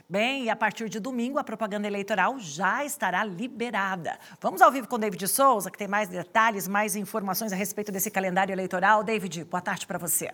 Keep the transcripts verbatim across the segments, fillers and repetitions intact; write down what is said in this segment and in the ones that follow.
Bem, e a partir de domingo, a propaganda eleitoral já estará liberada. Vamos ao vivo com o David Souza, que tem mais detalhes, mais informações a respeito desse calendário eleitoral. David, boa tarde para você.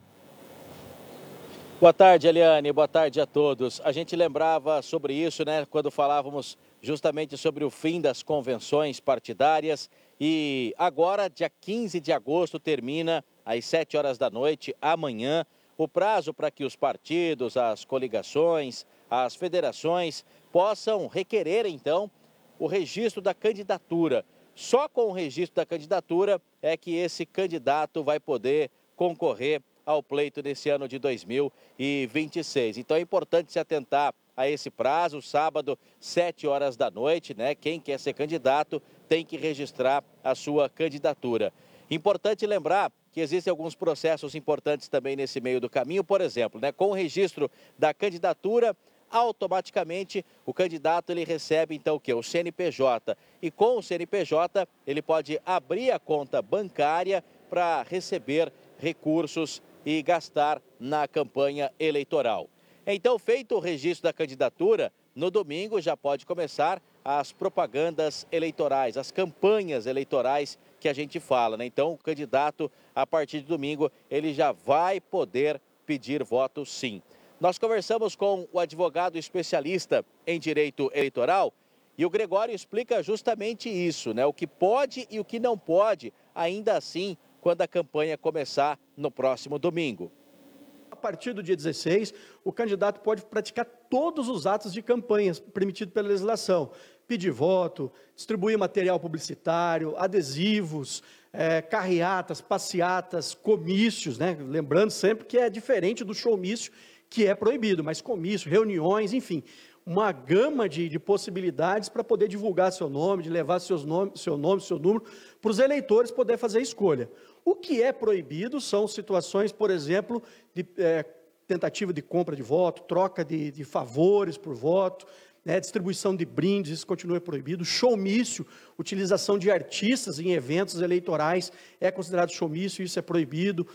Boa tarde, Eliane. Boa tarde a todos. A gente lembrava sobre isso, né, quando falávamos justamente sobre o fim das convenções partidárias. E agora, dia quinze de agosto, termina às sete horas da noite, amanhã, o prazo para que os partidos, as coligações, as federações possam requerer, então, o registro da candidatura. Só com o registro da candidatura é que esse candidato vai poder concorrer ao pleito desse ano de dois mil e vinte e seis. Então é importante se atentar a esse prazo, sábado, sete horas da noite, né? Quem quer ser candidato tem que registrar a sua candidatura. Importante lembrar que existem alguns processos importantes também nesse meio do caminho. Por exemplo, né, com o registro da candidatura, automaticamente o candidato ele recebe então o quê? O C N P J. E com o C N P J ele pode abrir a conta bancária para receber recursos e gastar na campanha eleitoral. Então, feito o registro da candidatura, no domingo já pode começar as propagandas eleitorais, as campanhas eleitorais que a gente fala, né? Então, o candidato, a partir de domingo, ele já vai poder pedir voto sim. Nós conversamos com o advogado especialista em direito eleitoral e o Gregório explica justamente isso, né? O que pode e o que não pode, ainda assim, quando a campanha começar no próximo domingo. A partir do dia dezesseis, o candidato pode praticar todos os atos de campanha permitidos pela legislação. Pedir voto, distribuir material publicitário, adesivos, é, carreatas, passeatas, comícios, né? Lembrando sempre que é diferente do showmício, que é proibido, mas comício, reuniões, enfim, uma gama de, de possibilidades para poder divulgar seu nome, de levar seus nome, seu nome, seu número, para os eleitores poderem fazer a escolha. O que é proibido são situações, por exemplo, de é, tentativa de compra de voto, troca de, de favores por voto, né, distribuição de brindes, isso continua proibido. Showmício, utilização de artistas em eventos eleitorais, é considerado showmício, isso é proibido.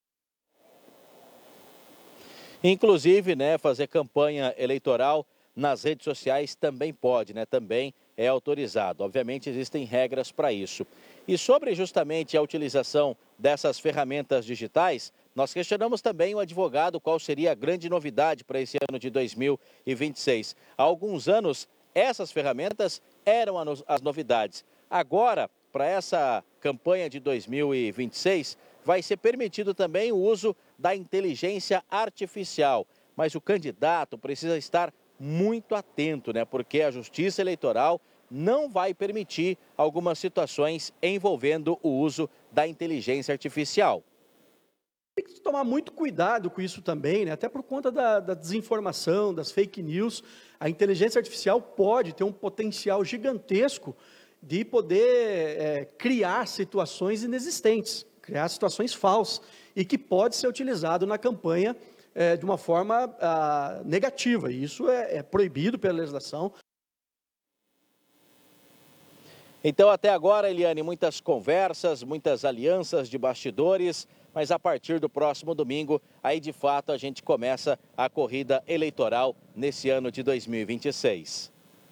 Inclusive, né, fazer campanha eleitoral nas redes sociais também pode, né, também é autorizado. Obviamente, existem regras para isso. E sobre justamente a utilização dessas ferramentas digitais, nós questionamos também o advogado qual seria a grande novidade para esse ano de dois mil e vinte e seis. Há alguns anos, essas ferramentas eram as novidades. Agora, para essa campanha de dois mil e vinte e seis, vai ser permitido também o uso da inteligência artificial. Mas o candidato precisa estar muito atento, né? Porque a Justiça Eleitoral não vai permitir algumas situações envolvendo o uso da inteligência artificial. Tem que tomar muito cuidado com isso também, né? Até por conta da, da desinformação, das fake news. A inteligência artificial pode ter um potencial gigantesco de poder é, criar situações inexistentes, criar situações falsas, e que pode ser utilizado na campanha é, de uma forma ah, negativa. E isso é, é proibido pela legislação. Então, até agora, Eliane, muitas conversas, muitas alianças de bastidores, mas a partir do próximo domingo, aí de fato a gente começa a corrida eleitoral nesse ano de dois mil e vinte e seis.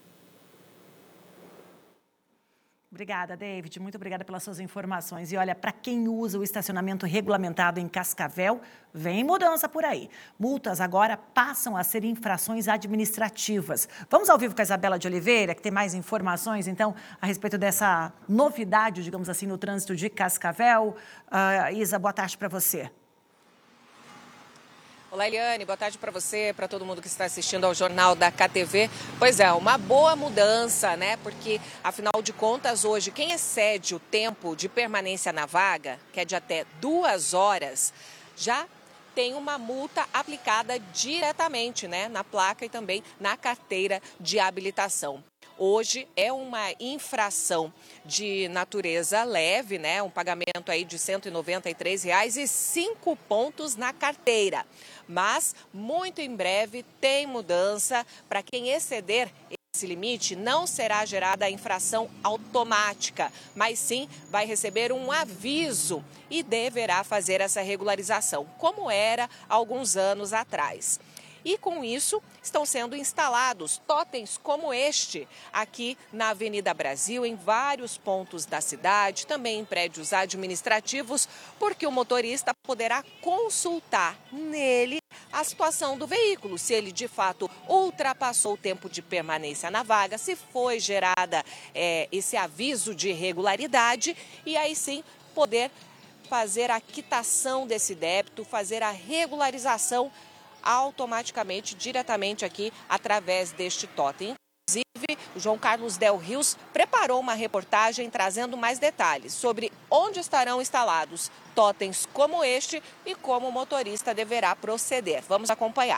Obrigada, David. Muito obrigada pelas suas informações. E olha, para quem usa o estacionamento regulamentado em Cascavel, vem mudança por aí. Multas agora passam a ser infrações administrativas. Vamos ao vivo com a Isabela de Oliveira, que tem mais informações, então, a respeito dessa novidade, digamos assim, no trânsito de Cascavel. Uh, Isa, boa tarde para você. Olá, Eliane, boa tarde para você, para todo mundo que está assistindo ao Jornal da K T V. Pois é, uma boa mudança, né? Porque, afinal de contas, hoje, quem excede o tempo de permanência na vaga, que é de até duas horas, já tem uma multa aplicada diretamente, né, na placa e também na carteira de habilitação. Hoje é uma infração de natureza leve, né? Um pagamento aí de cento e noventa e três reais e cinco pontos na carteira. Mas, muito em breve, tem mudança. Para quem exceder esse limite, não será gerada a infração automática, mas sim vai receber um aviso e deverá fazer essa regularização, como era há alguns anos atrás. e com isso estão sendo instalados totens como este aqui na Avenida Brasil, em vários pontos da cidade, também em prédios administrativos, porque o motorista poderá consultar nele a situação do veículo, se ele de fato ultrapassou o tempo de permanência na vaga, se foi gerada é, esse aviso de irregularidade, e aí sim poder fazer a quitação desse débito, fazer a regularização automaticamente, diretamente aqui, através deste totem. Inclusive, o João Carlos Del Rios preparou uma reportagem trazendo mais detalhes sobre onde estarão instalados totens como este e como o motorista deverá proceder. Vamos acompanhar.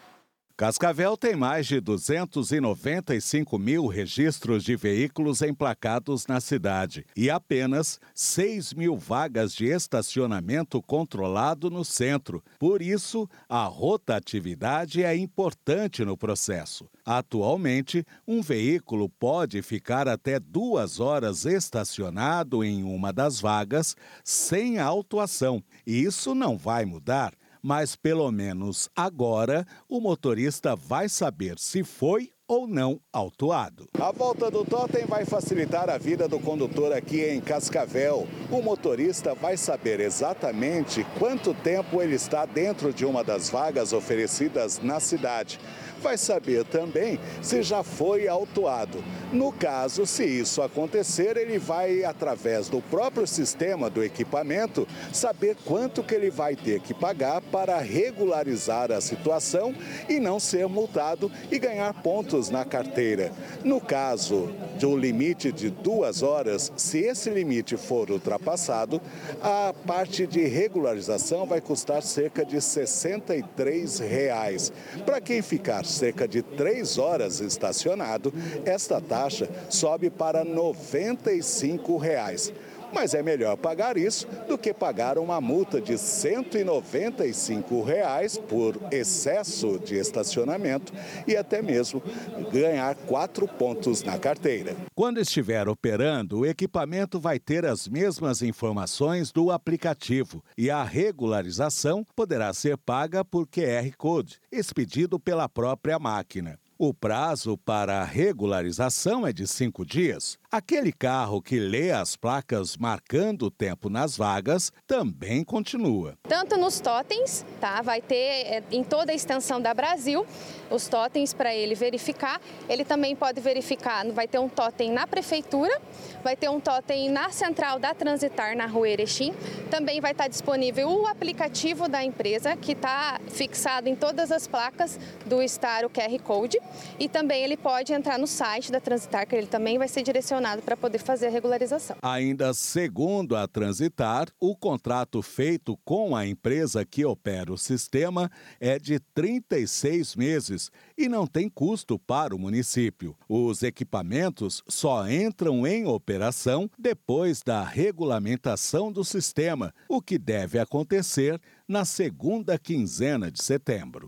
Cascavel tem mais de duzentos e noventa e cinco mil registros de veículos emplacados na cidade e apenas seis mil vagas de estacionamento controlado no centro. Por isso, a rotatividade é importante no processo. Atualmente, um veículo pode ficar até duas horas estacionado em uma das vagas sem autuação. E isso não vai mudar. Mas, pelo menos agora, o motorista vai saber se foi ou não autuado. A volta do totem vai facilitar a vida do condutor aqui em Cascavel. O motorista vai saber exatamente quanto tempo ele está dentro de uma das vagas oferecidas na cidade. Vai saber também se já foi autuado. No caso, se isso acontecer, ele vai, através do próprio sistema do equipamento, saber quanto que ele vai ter que pagar para regularizar a situação e não ser multado e ganhar pontos na carteira. No caso de um limite de duas horas, se esse limite for ultrapassado, a parte de regularização vai custar cerca de sessenta e três reais. Para quem ficar cerca de três horas estacionado, esta taxa sobe para noventa e cinco reais. Mas é melhor pagar isso do que pagar uma multa de cento e noventa e cinco reais por excesso de estacionamento e até mesmo ganhar quatro pontos na carteira. Quando estiver operando, o equipamento vai ter as mesmas informações do aplicativo e a regularização poderá ser paga por Q R Code, expedido pela própria máquina. O prazo para a regularização é de cinco dias. Aquele carro que lê as placas marcando o tempo nas vagas também continua. Tanto nos totens, tá? Vai ter é, em toda a extensão da Brasil os totens para ele verificar. Ele também pode verificar, vai ter um totem na prefeitura, vai ter um totem na central da Transitar, na Rua Erechim. Também vai estar disponível o aplicativo da empresa, que está fixado em todas as placas do estar o Q R Code. E também ele pode entrar no site da Transitar, que ele também vai ser direcionado para poder fazer a regularização. Ainda segundo a Transitar, o contrato feito com a empresa que opera o sistema é de trinta e seis meses e não tem custo para o município. Os equipamentos só entram em operação depois da regulamentação do sistema, o que deve acontecer na segunda quinzena de setembro.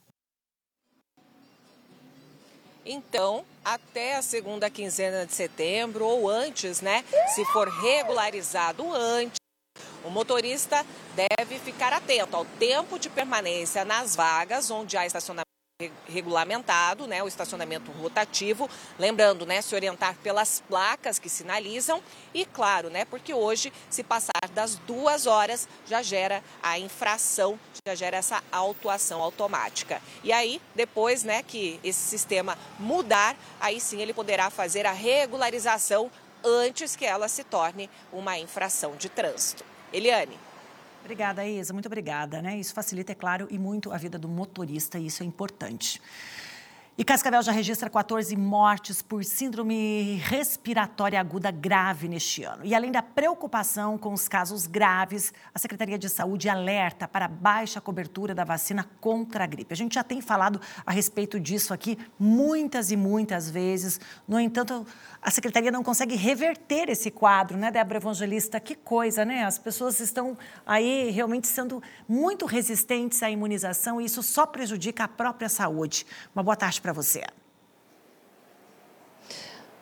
Então, até a segunda quinzena de setembro ou antes, né? Se for regularizado antes, o motorista deve ficar atento ao tempo de permanência nas vagas onde há estacionamento regulamentado, né, o estacionamento rotativo, lembrando, né, se orientar pelas placas que sinalizam e, claro, né, porque hoje, se passar das duas horas, já gera a infração, já gera essa autuação automática. E aí, depois, né, que esse sistema mudar, aí sim ele poderá fazer a regularização antes que ela se torne uma infração de trânsito. Eliane. Obrigada, Isa. Muito obrigada, né? Isso facilita, é claro, e muito a vida do motorista, e isso é importante. E Cascavel já registra quatorze mortes por síndrome respiratória aguda grave neste ano. E além da preocupação com os casos graves, a Secretaria de Saúde alerta para a baixa cobertura da vacina contra a gripe. A gente já tem falado a respeito disso aqui muitas e muitas vezes. No entanto, a Secretaria não consegue reverter esse quadro, né, Débora Evangelista? Que coisa, né? As pessoas estão aí realmente sendo muito resistentes à imunização e isso só prejudica a própria saúde. Uma boa tarde para você.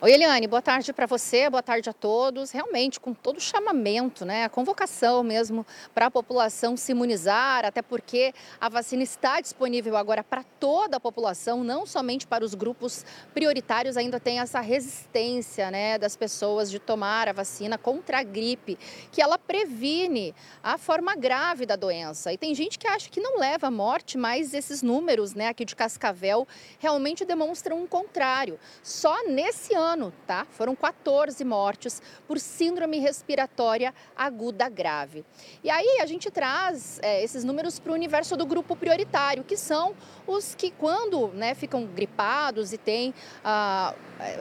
Oi, Eliane, boa tarde para você, boa tarde a todos. Realmente, com todo o chamamento, né, a convocação mesmo para a população se imunizar, até porque a vacina está disponível agora para toda a população, não somente para os grupos prioritários. Ainda tem essa resistência, né, das pessoas de tomar a vacina contra a gripe, que ela previne a forma grave da doença. E tem gente que acha que não leva à morte, mas esses números, né, aqui de Cascavel realmente demonstram o contrário. Só nesse ano, Tá? Foram quatorze mortes por síndrome respiratória aguda grave. E aí a gente traz é, esses números para o universo do grupo prioritário, que são os que quando né, ficam gripados e têm ah,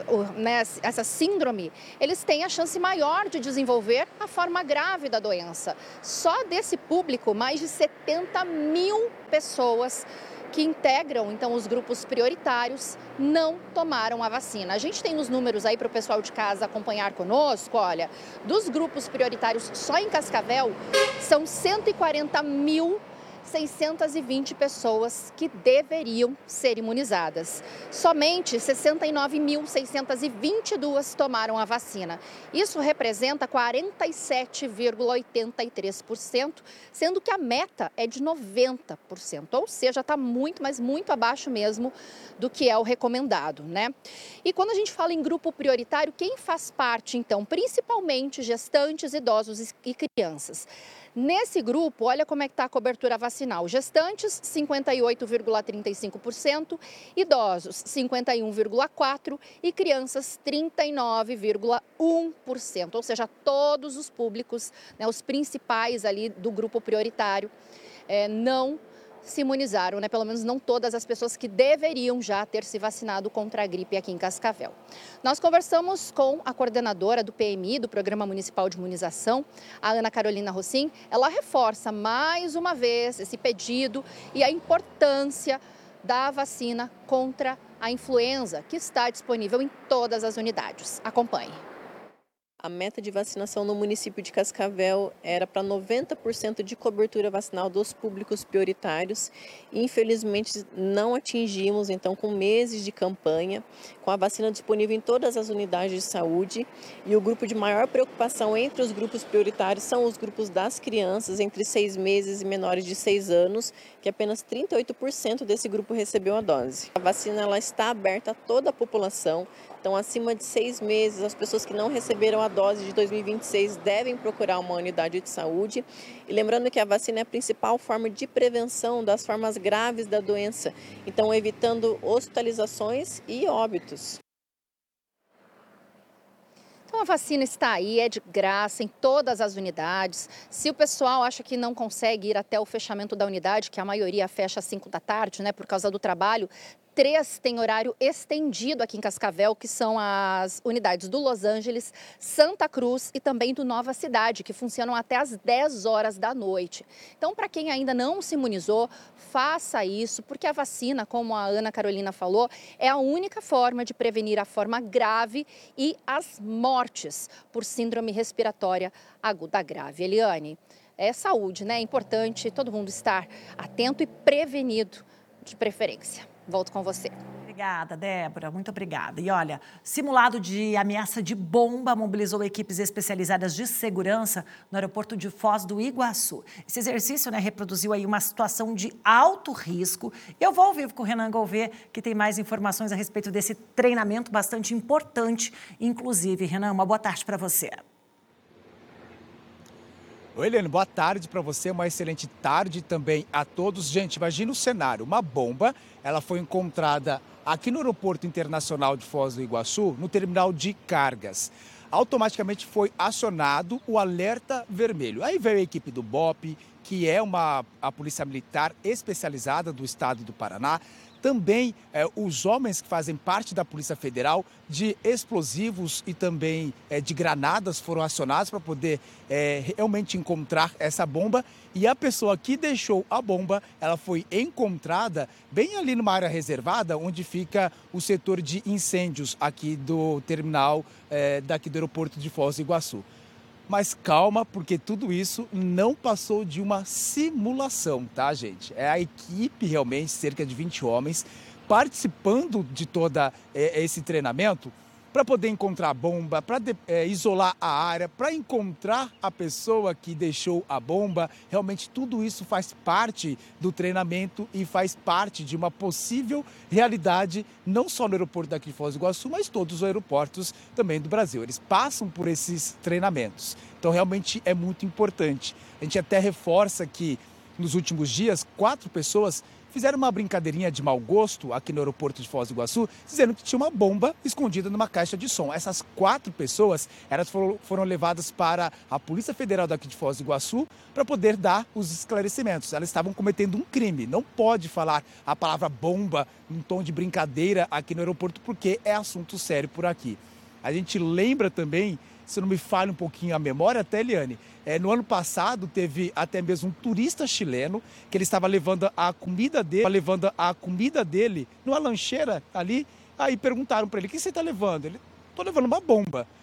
né, essa síndrome, eles têm a chance maior de desenvolver a forma grave da doença. Só desse público, mais de setenta mil pessoas que integram, então, os grupos prioritários, não tomaram a vacina. A gente tem os números aí para o pessoal de casa acompanhar conosco, olha, dos grupos prioritários só em Cascavel, são cento e quarenta mil seiscentas e vinte pessoas que deveriam ser imunizadas. Somente sessenta e nove mil seiscentas e vinte e duas tomaram a vacina. Isso representa quarenta e sete vírgula oitenta e três por cento, sendo que a meta é de noventa por cento, ou seja, está muito, mas muito abaixo mesmo do que é o recomendado, né? E quando a gente fala em grupo prioritário, quem faz parte, então, principalmente gestantes, idosos e crianças. Nesse grupo, olha como é que está a cobertura vacinal. Gestantes, cinquenta e oito vírgula trinta e cinco por cento, idosos, cinquenta e um vírgula quatro por cento e crianças, trinta e nove vírgula um por cento. Ou seja, todos os públicos, né, os principais ali do grupo prioritário, é, não se imunizaram, né? Pelo menos não todas as pessoas que deveriam já ter se vacinado contra a gripe aqui em Cascavel. Nós conversamos com a coordenadora do P M I, do Programa Municipal de Imunização, a Ana Carolina Rossim. Ela reforça mais uma vez esse pedido e a importância da vacina contra a influenza, que está disponível em todas as unidades. Acompanhe. A meta de vacinação no município de Cascavel era para noventa por cento de cobertura vacinal dos públicos prioritários. Infelizmente, não atingimos, então, com meses de campanha, com a vacina disponível em todas as unidades de saúde. E o grupo de maior preocupação entre os grupos prioritários são os grupos das crianças entre seis meses e menores de seis anos, que apenas trinta e oito por cento desse grupo recebeu a dose. A vacina ela está aberta a toda a população. Então, acima de seis meses, as pessoas que não receberam a dose de dois mil e vinte e seis devem procurar uma unidade de saúde. E lembrando que a vacina é a principal forma de prevenção das formas graves da doença, então evitando hospitalizações e óbitos. Então a vacina está aí, é de graça em todas as unidades. Se o pessoal acha que não consegue ir até o fechamento da unidade, que a maioria fecha às cinco da tarde, né, por causa do trabalho, três têm horário estendido aqui em Cascavel, que são as unidades do Los Angeles, Santa Cruz e também do Nova Cidade, que funcionam até às dez horas da noite. Então, para quem ainda não se imunizou, faça isso, porque a vacina, como a Ana Carolina falou, é a única forma de prevenir a forma grave e as mortes por síndrome respiratória aguda grave. Eliane, é saúde, né? É importante todo mundo estar atento e prevenido, de preferência. Volto com você. Obrigada, Débora. Muito obrigada. E olha, simulado de ameaça de bomba mobilizou equipes especializadas de segurança no aeroporto de Foz do Iguaçu. Esse exercício, né, reproduziu aí uma situação de alto risco. Eu vou ao vivo com o Renan Gouveia, que tem mais informações a respeito desse treinamento bastante importante, inclusive. Renan, uma boa tarde para você. Oi, Eliane, boa tarde para você, uma excelente tarde também a todos. Gente, imagina o cenário, uma bomba, ela foi encontrada aqui no Aeroporto Internacional de Foz do Iguaçu, no terminal de cargas. Automaticamente foi acionado o alerta vermelho. Aí veio a equipe do B O P, que é uma, a polícia militar especializada do estado do Paraná. Também é, os homens que fazem parte da Polícia Federal de explosivos e também é, de granadas foram acionados para poder é, realmente encontrar essa bomba. E a pessoa que deixou a bomba, ela foi encontrada bem ali numa área reservada, onde fica o setor de incêndios aqui do terminal, é, daqui do aeroporto de Foz do Iguaçu. Mas calma, porque tudo isso não passou de uma simulação, tá, gente? É a equipe realmente, cerca de vinte homens, participando de todo esse treinamento. para poder encontrar a bomba, para é, isolar a área, para encontrar a pessoa que deixou a bomba. Realmente tudo isso faz parte do treinamento e faz parte de uma possível realidade, não só no aeroporto daqui de Foz do Iguaçu, mas todos os aeroportos também do Brasil. Eles passam por esses treinamentos. Então realmente é muito importante. A gente até reforça que nos últimos dias, quatro pessoas fizeram uma brincadeirinha de mau gosto aqui no aeroporto de Foz do Iguaçu, dizendo que tinha uma bomba escondida numa caixa de som. Essas quatro pessoas, elas foram, foram levadas para a Polícia Federal daqui de Foz do Iguaçu para poder dar os esclarecimentos. Elas estavam cometendo um crime. Não pode falar a palavra bomba em tom de brincadeira aqui no aeroporto, porque é assunto sério por aqui. A gente lembra também, se não me falha um pouquinho a memória, até, Eliane, é, no ano passado teve até mesmo um turista chileno que ele estava levando a comida dele, levando a comida dele numa lancheira ali, aí perguntaram para ele: o que você está levando? Ele: estou levando uma bomba.